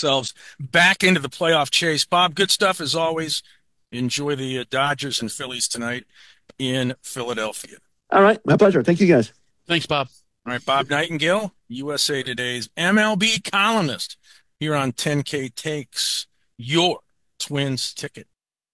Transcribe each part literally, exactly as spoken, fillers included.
themselves back into the playoff chase. Bob, good stuff as always. Enjoy the uh, Dodgers and Phillies tonight in Philadelphia. All right. My pleasure. Thank you, guys. Thanks, Bob. All right. Bob Nightingale, U S A Today's M L B columnist here on ten K Takes, your Twins ticket.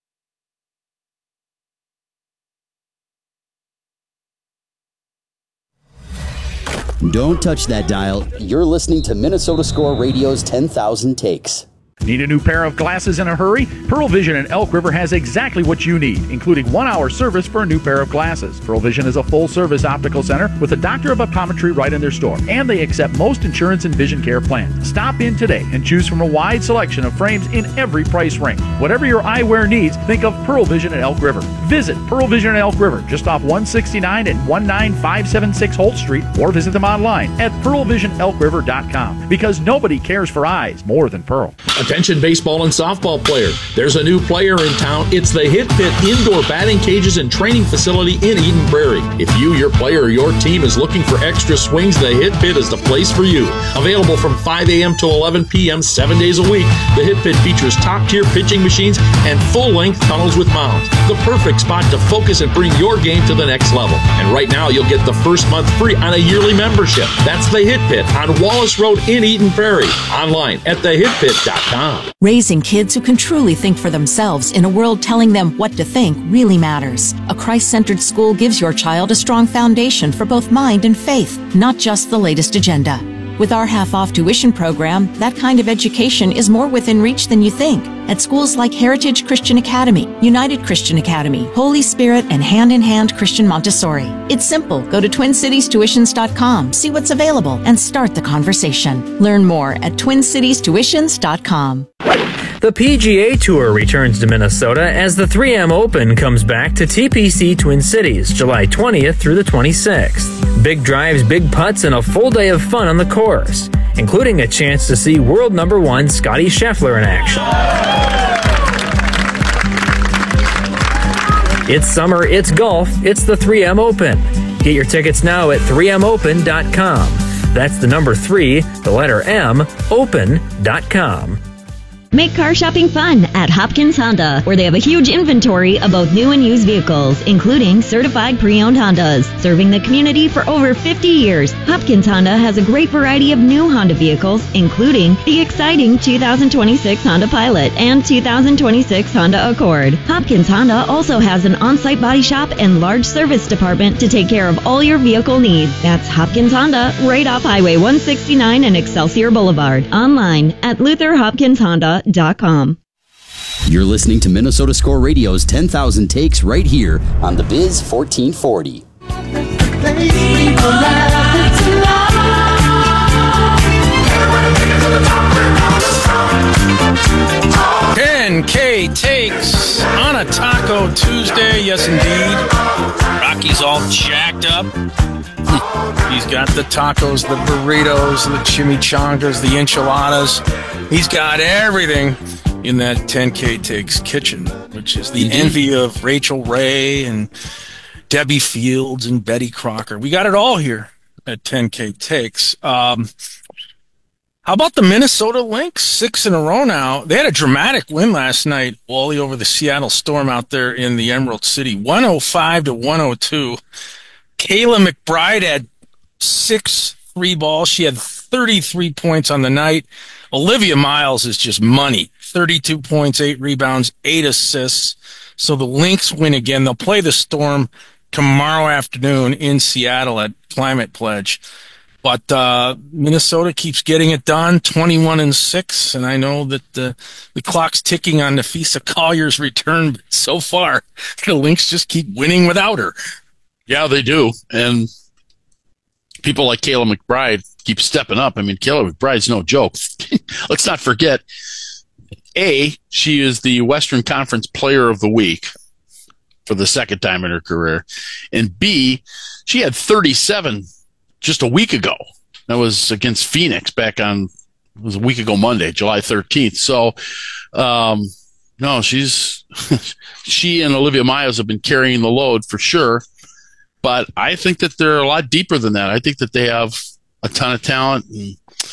Don't touch that dial. You're listening to Minnesota Score Radio's ten thousand Takes. Need a new pair of glasses in a hurry? Pearl Vision in Elk River has exactly what you need, including one-hour service for a new pair of glasses. Pearl Vision is a full-service optical center with a doctor of optometry right in their store, and they accept most insurance and vision care plans. Stop in today and choose from a wide selection of frames in every price range. Whatever your eyewear needs, think of Pearl Vision in Elk River. Visit Pearl Vision in Elk River, just off one sixty-nine and one nine five seven six Holt Street, or visit them online at pearl vision elk river dot com, because nobody cares for eyes more than Pearl. Attention baseball and softball player. There's a new player in town. It's the Hit Pit Indoor Batting Cages and Training Facility in Eden Prairie. If you, your player, or your team is looking for extra swings, the Hit Pit is the place for you. Available from five a.m. to eleven p.m. seven days a week, the Hit Pit features top-tier pitching machines and full-length tunnels with mounds. The perfect spot to focus and bring your game to the next level. And right now, you'll get the first month free on a yearly membership. That's the Hit Pit on Wallace Road in Eden Prairie. Online at the hit pit dot com. Raising kids who can truly think for themselves in a world telling them what to think really matters. A Christ-centered school gives your child a strong foundation for both mind and faith, not just the latest agenda. With our half-off tuition program, that kind of education is more within reach than you think. At schools like Heritage Christian Academy, United Christian Academy, Holy Spirit, and Hand in Hand Christian Montessori. It's simple. Go to twin cities tuitions dot com, see what's available, and start the conversation. Learn more at twin cities tuitions dot com. The P G A Tour returns to Minnesota as the three M Open comes back to T P C Twin Cities, July twentieth through the twenty-sixth. Big drives, big putts, and a full day of fun on the course, including a chance to see world number one Scottie Scheffler in action. It's summer, it's golf, it's the three M Open. Get your tickets now at three m open dot com. That's the number three, the letter M, open dot com. Make car shopping fun at Hopkins Honda, where they have a huge inventory of both new and used vehicles, including certified pre-owned Hondas. Serving the community for over fifty years, Hopkins Honda has a great variety of new Honda vehicles, including the exciting two thousand twenty-six Honda Pilot and two thousand twenty-six Honda Accord. Hopkins Honda also has an on-site body shop and large service department to take care of all your vehicle needs. That's Hopkins Honda, right off Highway one sixty-nine and Excelsior Boulevard. Online at luther hopkins honda dot com. You're listening to Minnesota Score Radio's ten thousand Takes right here on the Biz fourteen forty. ten K Takes on a Taco Tuesday. Yes, indeed. Rocky's all jacked up. He's got the tacos, the burritos, the chimichangas, the enchiladas. He's got everything in that ten K Takes kitchen, which is the Indeed. envy of Rachel Ray and Debbie Fields and Betty Crocker. We got it all here at ten K Takes. Um, how about the Minnesota Lynx? Six in a row now. They had a dramatic win last night, Wally, over the Seattle Storm out there in the Emerald City. one oh five to one oh two. Kayla McBride had six three balls. She had thirty-three points on the night. Olivia Miles is just money. thirty-two points, eight rebounds, eight assists. So the Lynx win again. They'll play the Storm tomorrow afternoon in Seattle at Climate Pledge. But uh, Minnesota keeps getting it done, twenty-one and six, and I know that the the clock's ticking on Nafisa Collier's return. But so far, the Lynx just keep winning without her. Yeah, they do. And people like Kayla McBride keep stepping up. I mean, Kayla McBride's no joke. Let's not forget, A, she is the Western Conference Player of the Week for the second time in her career. And B, she had thirty-seven just a week ago. That was against Phoenix back on, it was a week ago Monday, July thirteenth. So, um, no, she's, she and Olivia Miles have been carrying the load for sure. But I think that they're a lot deeper than that. I think that they have a ton of talent. And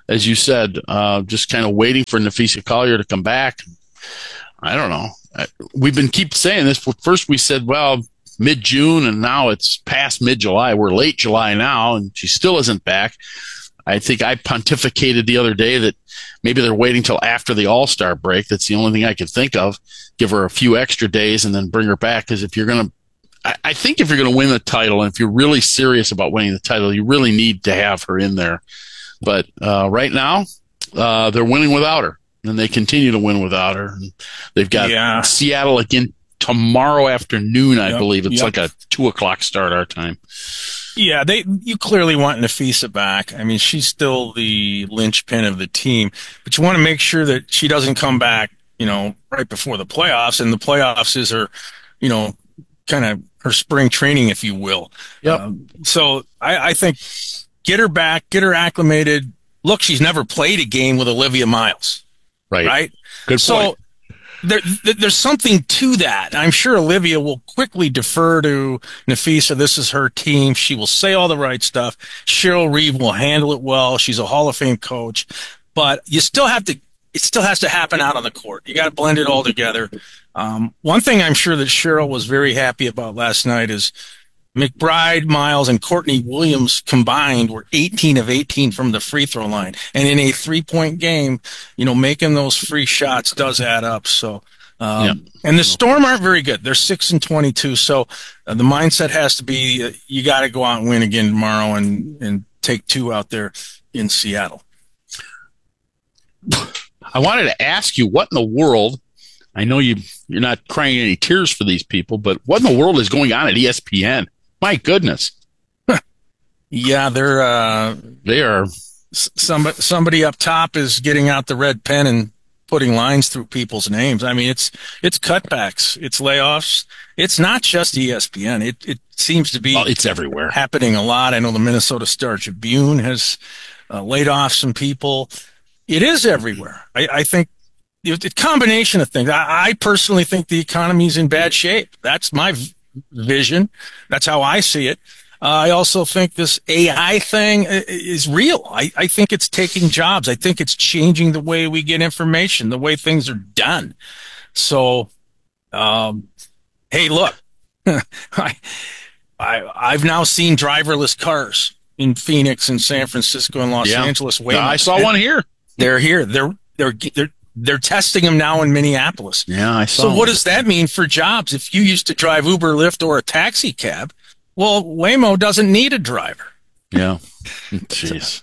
as you said, uh, just kind of waiting for Napheesa Collier to come back. I don't know. We've been keep saying this. First we said, well, mid-June, and now it's past mid-July. We're late July now, and she still isn't back. I think I pontificated the other day that maybe they're waiting till after the All-Star break. That's the only thing I could think of. Give her a few extra days and then bring her back. Because if you're going to, I, I think if you're going to win the title, and if you're really serious about winning the title, you really need to have her in there. But uh, right now, uh, they're winning without her, and they continue to win without her. And they've got yeah. Seattle again tomorrow afternoon, I yep. believe. It's yep. like a two o'clock start our time. Yeah, they you clearly want Napheesa back. I mean, she's still the linchpin of the team, but you want to make sure that she doesn't come back, you know, right before the playoffs. And the playoffs is her, you know, kind of her spring training, if you will. Yep. Um, so I, I think get her back, get her acclimated. Look, she's never played a game with Olivia Miles. Right. Right. Good so, point. There, there's something to that. I'm sure Olivia will quickly defer to Napheesa. This is her team. She will say all the right stuff. Cheryl Reeve will handle it well. She's a Hall of Fame coach. But you still have to, it still has to happen out on the court. You got to blend it all together. Um, one thing I'm sure that Cheryl was very happy about last night is McBride, Miles, and Courtney Williams combined were eighteen of eighteen from the free throw line. And in a three-point game, you know, making those free shots does add up. So, um, yep. And the Storm aren't very good. They're six and twenty-two. So uh, the mindset has to be uh, you got to go out and win again tomorrow and, and take two out there in Seattle. I wanted to ask you, what in the world, I know you, you're not crying any tears for these people, but what in the world is going on at E S P N? My goodness. Yeah, they're uh, they are. Somebody somebody up top is getting out the red pen and putting lines through people's names. I mean, it's it's cutbacks, it's layoffs. It's not just E S P N. It it seems to be well, it's everywhere, happening a lot. I know the Minnesota Star Tribune has uh, laid off some people. It is everywhere. I, I think it's a combination of things. I, I personally think the economy is in bad shape. That's my v- vision. That's how I see it. Uh, I also think this A I thing is real. I, I think it's taking jobs. I think it's changing the way we get information, the way things are done. So, um, hey, look, I, I, I've now seen driverless cars in Phoenix and San Francisco and Los yeah. Angeles. Wait, I saw one here. They're here. They're they're they're they're testing them now in Minneapolis. Yeah, I saw. So one. what does that mean for jobs? If you used to drive Uber, Lyft, or a taxi cab, well, Waymo doesn't need a driver. Yeah. Jeez.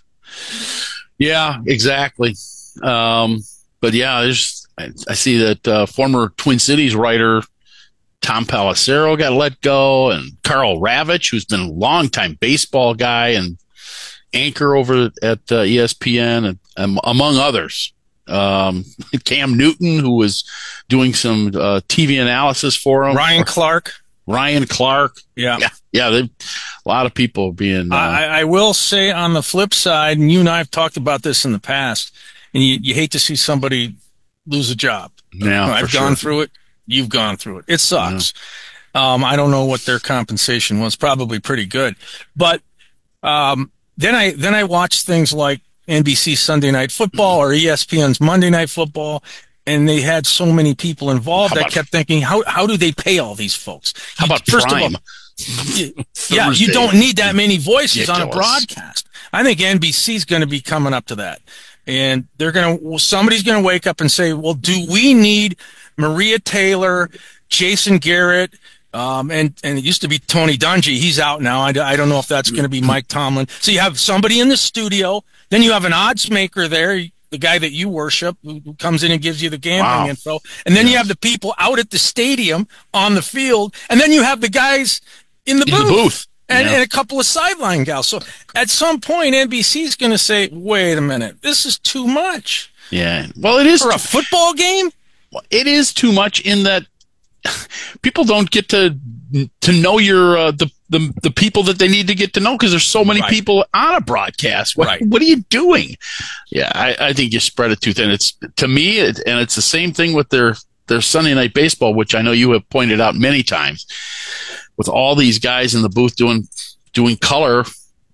Yeah, exactly. Um, but yeah, there's, I, I see that uh, former Twin Cities writer Tom Pelissero got let go, and Carl Ravitch, who's been a longtime baseball guy and anchor over at uh, E S P N, and, um, among others. Um, Cam Newton, who was doing some uh, T V analysis for him. Ryan Clark. Ryan Clark. Yeah. Yeah. Yeah. A lot of people being. Uh, I, I will say on the flip side, and you and I have talked about this in the past, and you, you hate to see somebody lose a job. Yeah, I've for gone sure. through it. You've gone through it. It sucks. Yeah. Um, I don't know what their compensation was. Probably pretty good. But um, then I then I watched things like N B C Sunday Night Football or E S P N's Monday Night Football, and they had so many people involved. I kept thinking, how how do they pay all these folks? How about First Prime? of all, you, yeah, you don't need that many voices on a broadcast. I think N B C's going to be coming up to that, and they're going to. Well, somebody's going to wake up and say, "Well, do we need Maria Taylor, Jason Garrett?" Um, and, and it used to be Tony Dungy. He's out now. I, I don't know if that's going to be Mike Tomlin. So you have somebody in the studio. Then you have an odds maker there, the guy that you worship, who comes in and gives you the gambling wow. info. And then yeah. you have the people out at the stadium on the field. And then you have the guys in the in booth. The booth. And, yeah. and a couple of sideline gals. So at some point, N B C is going to say, wait a minute, this is too much. Yeah. Well, it is. For a football game? Well, it is too much in that people don't get to to know your uh, the, the the people that they need to get to know, because there's so many right. people on a broadcast. What, right. what are you doing? Yeah, I, I think you spread it too thin. It's to me, it, and it's the same thing with their their Sunday Night Baseball, which I know you have pointed out many times, with all these guys in the booth doing doing color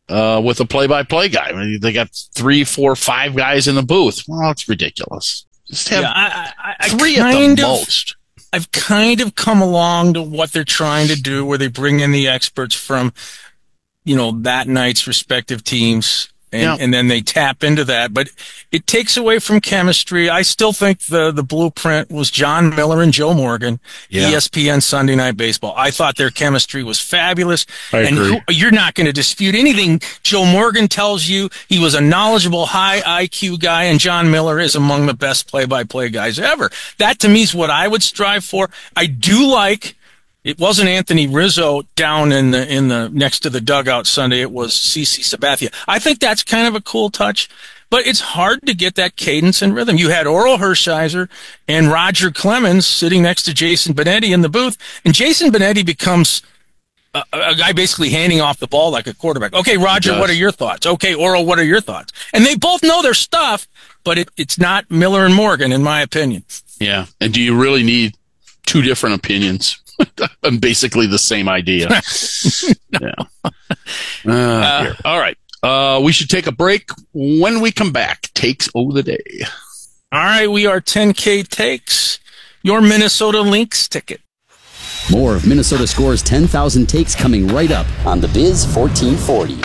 uh, with a play-by-play guy. I mean, they got three, four, five guys in the booth. Well, it's ridiculous. Just have yeah, I, I, I three at kind the of, most. I've kind of come along to what they're trying to do, where they bring in the experts from, you know, that night's respective teams. And, yeah. and then they tap into that, but it takes away from chemistry. I still think the, the blueprint was John Miller and Joe Morgan, yeah. E S P N Sunday Night Baseball. I thought their chemistry was fabulous. I and agree. Who, you're not going to dispute anything Joe Morgan tells you. He was a knowledgeable, high I Q guy, and John Miller is among the best play-by-play guys ever. That, to me, is what I would strive for. I do like... It wasn't Anthony Rizzo down in the in the next to the dugout Sunday. It was CeCe Sabathia. I think that's kind of a cool touch, but it's hard to get that cadence and rhythm. You had Oral Hershiser and Roger Clemens sitting next to Jason Benetti in the booth, and Jason Benetti becomes a, a guy basically handing off the ball like a quarterback. Okay, Roger, what are your thoughts? Okay, Oral, what are your thoughts? And they both know their stuff, but it, it's not Miller and Morgan, in my opinion. Yeah, and do you really need two different opinions? And basically the same idea. yeah. Uh, uh, all right. Uh, we should take a break. When we come back, takes of the day. All right. We are ten K Takes, your Minnesota Lynx ticket. More of Minnesota Score's ten thousand takes coming right up on the Biz fourteen forty.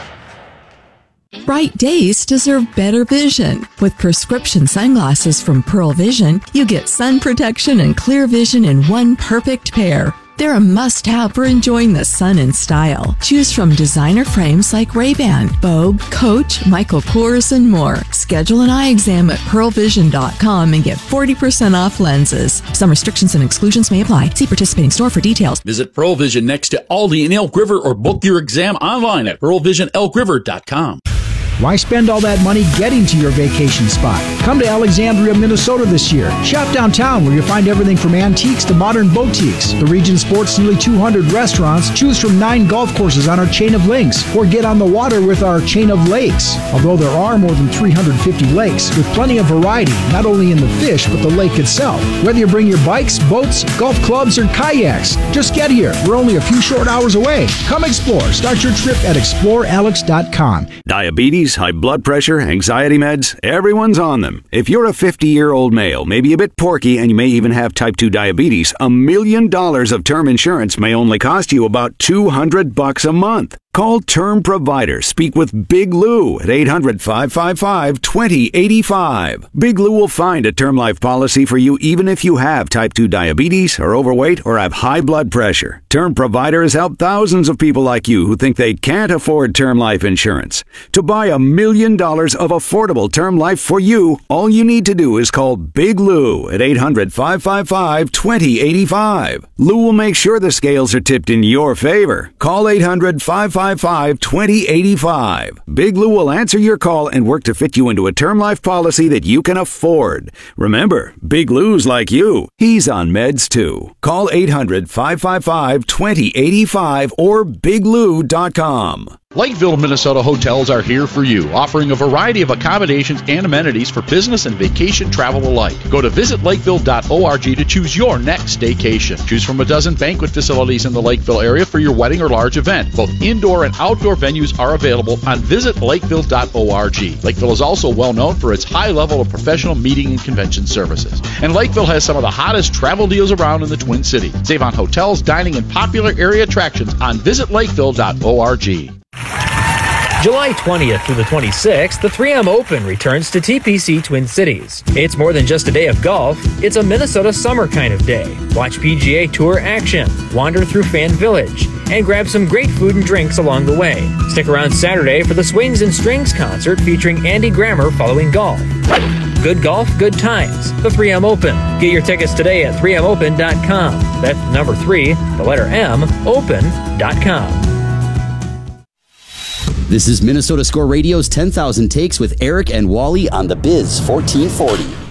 Bright days deserve better vision. With prescription sunglasses from Pearl Vision, you get sun protection and clear vision in one perfect pair. They're a must-have for enjoying the sun in style. Choose from designer frames like Ray-Ban, Bogue, Coach, Michael Kors, and more. Schedule an eye exam at pearl vision dot com and get forty percent off lenses. Some restrictions and exclusions may apply. See participating store for details. Visit Pearl Vision next to Aldi in Elk River or book your exam online at pearl vision elk river dot com. Why spend all that money getting to your vacation spot? Come to Alexandria, Minnesota this year. Shop downtown where you'll find everything from antiques to modern boutiques. The region sports nearly two hundred restaurants. Choose from nine golf courses on our chain of links, or get on the water with our chain of lakes. Although there are more than three hundred fifty lakes, with plenty of variety, not only in the fish, but the lake itself. Whether you bring your bikes, boats, golf clubs, or kayaks, just get here. We're only a few short hours away. Come explore. Start your trip at explore alex dot com. Diabetes, high blood pressure, anxiety meds, everyone's on them. If you're a fifty-year-old male, maybe a bit porky, and you may even have type two diabetes, a million dollars of term insurance may only cost you about two hundred bucks a month. Call Term Provider. Speak with Big Lou at eight hundred, five five five, two zero eight five. Big Lou will find a term life policy for you even if you have type two diabetes, are overweight, or have high blood pressure. Term Provider has helped thousands of people like you who think they can't afford term life insurance. To buy a million dollars of affordable term life for you, all you need to do is call Big Lou at eight hundred, five five five, two zero eight five. Lou will make sure the scales are tipped in your favor. Call eight hundred, five five five, two zero eight five. Big Lou will answer your call and work to fit you into a term life policy that you can afford. Remember, Big Lou's like you. He's on meds too. Call eight hundred, five five five, two zero eight five or big lou dot com. Lakeville, Minnesota hotels are here for you, offering a variety of accommodations and amenities for business and vacation travel alike. Go to visit lakeville dot org to choose your next staycation. Choose from a dozen banquet facilities in the Lakeville area for your wedding or large event. Both indoor and outdoor venues are available on visit lakeville dot org. Lakeville is also well known for its high level of professional meeting and convention services. And Lakeville has some of the hottest travel deals around in the Twin Cities. Save on hotels, dining, and popular area attractions on visit lakeville dot org. July twentieth through the twenty-sixth, the three M Open returns to T P C Twin Cities. It's more than just a day of golf, it's a Minnesota summer kind of day. Watch P G A Tour action, wander through Fan Village, and grab some great food and drinks along the way. Stick around Saturday for the Swings and Strings concert featuring Andy Grammer following golf. Good golf, good times. The three M Open. Get your tickets today at three m open dot com. That's number three, the letter M, open dot com. This is Minnesota Score Radio's ten thousand Takes with Eric and Wally on the Biz fourteen forty.